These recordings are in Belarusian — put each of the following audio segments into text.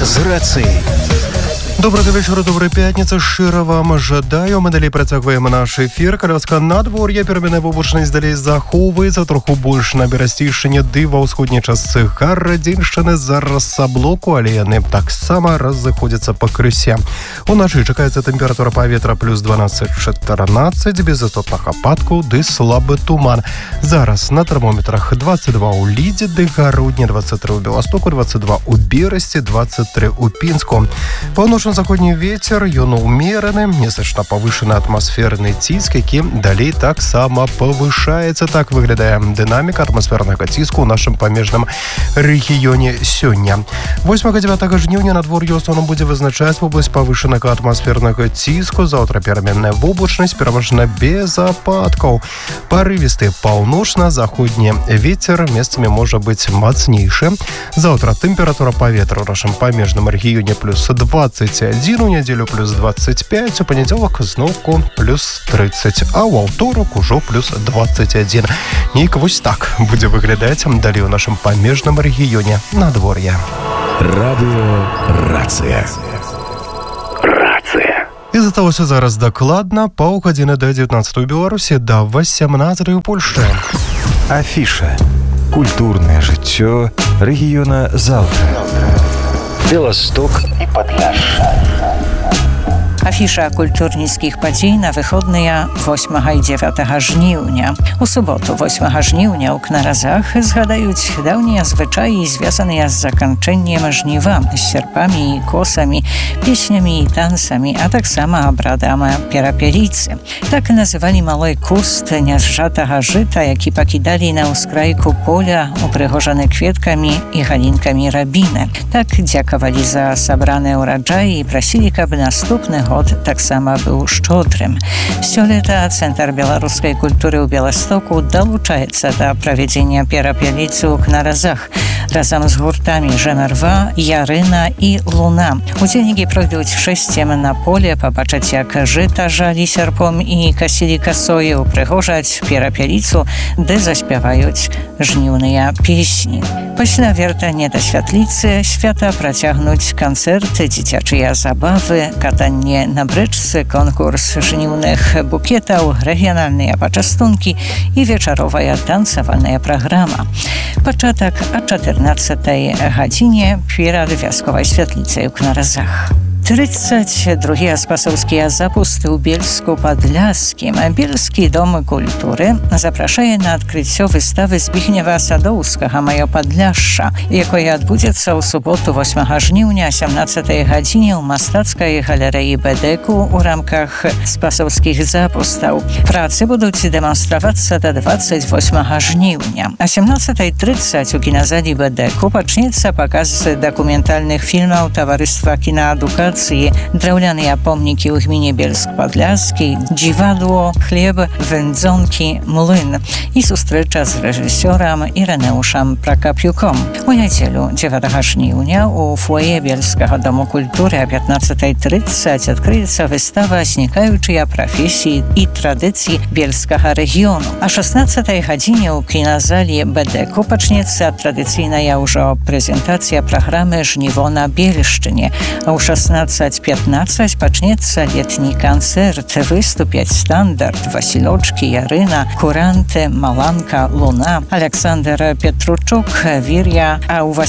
з рацыяй. Добрага вечора, добрай пятніцы, шчыра вам жадаю. Мы далей працягваем наш эфір. Каляска надвор'я, пераменная воблачнасць далей захоўваецца, троху больш на берасцейшыне ды ва ўсходняй частцы гарадзіншчыны зараз саблоку, але яны таксама разыходзяцца пакрысе. Уначы чакаецца тэмпература паветра плюс 12-14, без істотных ападкаў ды слабы туман. Зараз на тэрмометрах 22 ў Лідзе ды Гародні, 23 ў Беластоку, 22 ў Берасці, 23 ў Пінску. Паўночна-заходні вецер, ён умераны, незначна павышаны атмасферны ціск, які далей таксама павышаецца. Так выглядае дынаміка атмасфернага ціску ў нашым памежным рэгіёне сёння. 8-9 жніўня надвор'е ў асноўным будзе вызначаць вобласць павышанага атмасфернага ціску. Заўтра пераменная воблачнасць, пераважна без ападкаў. Парывісты паўночна-заходні вецер месцамі можа быць мацнейшы. Заўтра тэмпература паветра ў нашым памежным рэгіёне плюс 21, у нядзелю плюс 25, у панядзелак зноўку плюс 30, а ў аўторак ужо плюс 21. Нейк вось так будзе выглядаць далей у нашым памежным рэгіёне надвор'я. Радыё Рацыя. І засталося зараз дакладна паўгадзіны да 19 у Беларусі, да 18 у Польшчы. Афіша. Культурнае жыццё рэгіёна заўтра. Беласток і Падляшша. Афіша культурніцкіх падзей на выходныя 8 і 9 жніўня. У суботу 8 жніўня ў Кнаразах згадаюць даўнія звычаі, звязаныя з заканчэннем жніва, з сярпамі і косамі, песнямі і танцамі, а таксама абрадам перапеліцы. Так называлі малой куст нязжатага жыта, які пакідалі на ўскрайку поля, упрыгожаны кветкамі і галінкамі рабіны. Так дзякавалі за сабраныя ўраджаі і прасілі, каб наступны год таксама быў шчодрым. Сёлета Цэнтр беларускай культуры ў Беластоку далучаецца да правядзення перапеліцы ў Кнаразах разам з гуртамі Жэмерва, Ярына і Луна. Удзельнікі пройдуць шэсцем на поле, пабачаць, як жыта жалі сярпом і касілі касою, упрыгожаць перапеліцу, ды заспяваюць жніўныя песні. Пасля вяртання да святліцы свята працягнуць канцэрты, дзіцячыя забавы, катанне на брычцы, конкурс жніўных букетаў, рэгіянальныя пачастункі і вечаровая танцавальная праграма. Пачатак о 14 гадзіне перад вясковай святліцай у Кнаразах. 32 спасаўскія запусты ў Бельску-Падляскім. Бельскі дом культуры запрашае на адкрыццё выставы Збігнева Садоўскага «Маё Падляшша», якое адбудзецца ў суботу 8 жніўня 17 гадзіне ў мастацкай галерэі Бэдэку ў рамках спасаўскіх запустаў. Працы будуць дэманстравацца да 28 жніўня. А 17:30 у кіназалі Бэдэку пачнецца паказ дакументальных фільмаў таварыства кінаадукацыі драўляныя помнікі ў гміне Бельск-Падляскі, дзівадло, хлеб, вędzonki, млын і сустрэча з рэжысёрам Ірэнеушам Пракапюком. У нядзелю 9 жніўня у фоє Бельскага дому культуры о 15:30 адкрыецца выстава «Знікаючыя прафесіі і традыцыі Бельскага рэгіёну». А 16 гадзіне ў кіназалі Бэдэку пачнецца традыцыйная ўжо прэзентацыя праграмы «Жніво на Бельшчыне». А ў 16:15 пачнецца летні канцэрт, выступяць Стандарт, Васілочкі, Ярына, Куранты, Маланка, Луна, Александр Петручук, Вір'я. А ў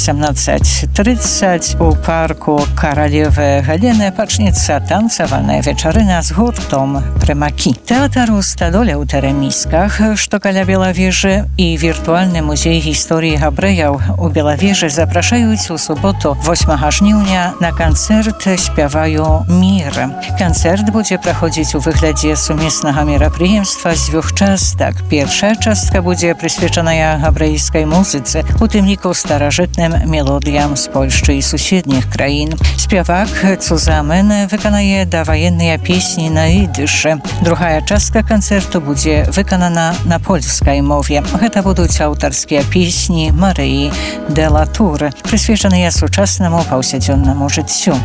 18:30 у парку Каралевы Галіны пачнецца танцавальная вечарына з гуртом Прымакі. Тэатр у Стадоле ў Тэрэмісках, што каля Белавежы, і віртуальны музей гісторыі габрэяў у Белавежы запрашаюць у суботу 8 жніўня на канцэрт «Спяваю мір». Канцэрт будзе праходзіць у выглядзе сумеснага мерапрыемства з 2 частак. Першая частка будзе прысвечаная габрэйскай музыцы, у тым ліку старажытным мелодыям з Польшчы і суседніх краін. Спявак Цузамен выканае даваенныя песні на ідышы. Другая частка канцэрту будзе выканана на польскай мове. Гэта будуць аўтарскія песні Марыі де ла Тур, прысвечаныя сучаснаму паўсядзённаму жыццю. Марія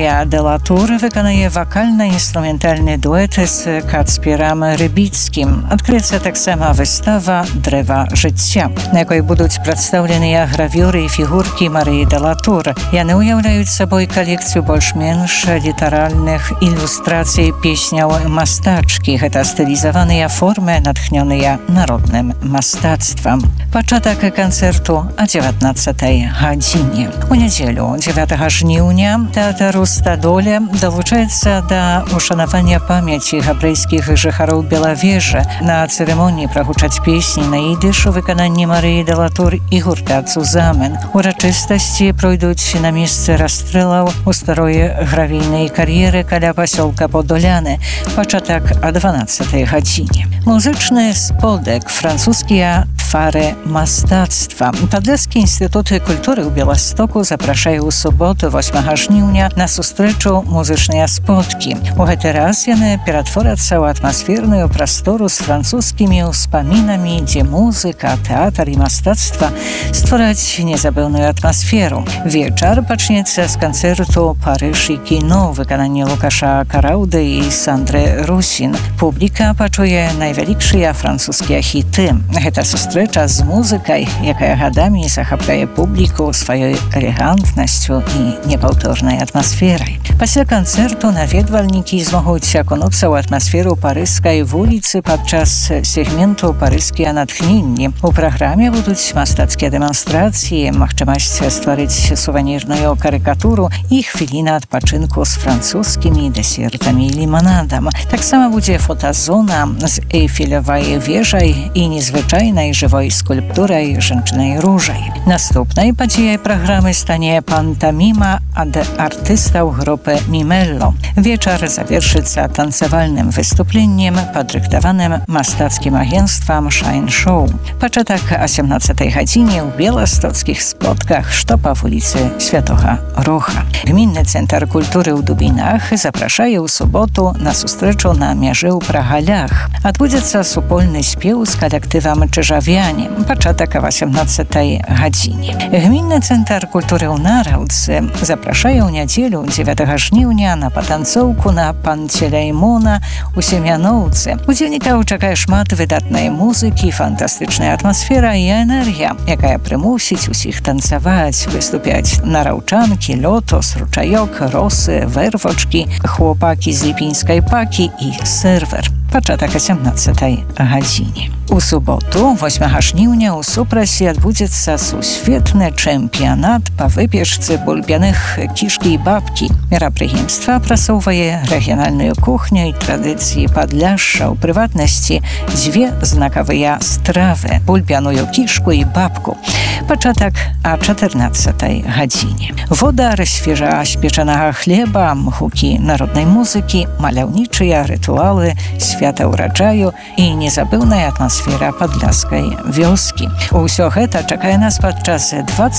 Maria de la Tour wykanaje wokalno-instrumentalny duet z Kacpierem Rybickim. Odkryецца таксама выстава «Дрэва жыцця», на якой будуць прадстаўленыя гравюры і фігуркі Марыі де ла Тур. Яны ўяўляюць сабой калекцыю больш-менш літаральных ілюстрацый песняў мастачкі. Гэта стылізаваныя формы, натхнёныя народным мастацтвам. Пачатак канцэрту о 19-й гадзіне. У нядзелю, 9 жніўня, тэатр «Стадоля» далучаецца да ушанавання памяці габрэйскіх жыхароў Белавежа. На цырымоніі прагучаць песні на ідыш у выкананні Марыі де ла Тур і гурта «Цузамен». Урачыстасці пройдуць на месцы расстрэлаў у старой гравійнай кар'еры каля пасёлка Подоляны. Пачатак о 12-й гадзіне. Музычны сподак, французскія твары мастацтва. Падляскі інстытут культуры ў Беластоку запрашае ў суботу 8 жніўня на сустрэчу музычныя споткі. У гэты раз яны ператворацца ў атмасферную прастору з французскімі ўспамінамі, дзе музыка, тэатр і мастацтва створаць незабыўную атмасферу. Вечар пачнецца з канцэрту «Парыж і кіно» ў выкананні Лукаша Караўды і Сандры Русін. Публіка пачуе найвялікшыя французскія хіты. Гэта сустрэча з музыкай, якая гадамі захапляе публіку сваёй элегантнасцю і непаўторнай атмасферай. Пасля канцэрту наведвальнікі змогуць акунуцца ў атмасферу парыжскай вуліцы падчас сегменту «Парыжскія натхненні». У праграме будуць мастацкія дэманстрацыі, магчымасць стварыць сувенірную карыкатуру і хвіліна адпачынку з французскімі дэсертамі і ліманадам. Таксама будзе фотазона з Эйфелевай вежай і незвычайнай жывой скульптурай жанчынай-ружай. Наступнай падзеяй праграмы стане пантаміма ад артыстаў групы «Мімелло». Вечар завершыцца танцавальным выступленнем, падрыхтаваным мастацкім агенцтвам «Шайн Шоу». Пачатак о 17-й гадзіне ў беластоцкіх спотках, што па вуліцы Святога Роха. Гмінны цэнтр культуры ў Дубінах запрашае ў суботу на сустрэчу на мяжы ў Прагалях. Адбудзецца супольны спеў з калектывам «Чыжавяне». Пачатак о 18-й гадзіне. Гмінны цэнтр культуры ў Нараўцы запрашае ў нядзелю 9 жніўня на патанцоўку на Панцелеймона у Семяноўцы. Удзельнікаў чакае шмат выдатнай музыкі, фантастычная атмасфера і энергія, якая прымусіць усіх танцаваць, выступяць нараўчанкі, лётос, ручаёк, росы, вэрвочкі, хлопакі з ліпінскай пакі і сервер. Пачатак о 17-й гадзіне. У суботу, 8 жніўня, у Супрасе адбудзецца сусветны чэмпіянат па выпечцы бульбяных кішкі і бабкі. Мерапрыемства прасоўвае рэгіянальную кухню і традыцыі Падляшша, у прыватнасці дзве знакавыя стравы – бульбяную кішку і бабку. Пачатак о 14-й гадзіне. Водар свежа спечанага хлеба, гукі народнай музыкі, маляўнічыя рытуалы, свята ўраджаю і незабыўная атмасфера падляскай вёскі. Усё гэта чакае нас падчас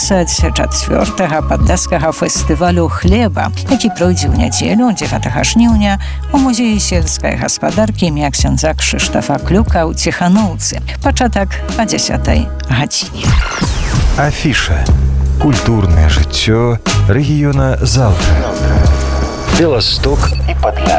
24-га падляскага фестывалю хлеба, які пройдзе ў нядзелю 9 жніўня у музеі сельскай гаспадаркі імя ксяндза Крzysztofa Клюка ў Ціханоўцы. Пачатак о 10-й гадзіне. Афіша. Культурнае жыццё рэгіёна заўтра. Беласток і Падляшша.